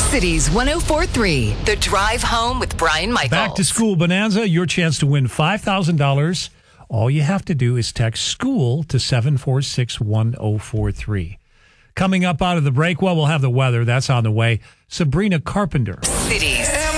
Cities 104.3, The Drive Home with Brian Michaels. Back to school bonanza, your chance to win $5,000. All you have to do is text SCHOOL to 7461043. Coming up out of the break, well, we'll have the weather. That's on the way. Sabrina Carpenter. Cities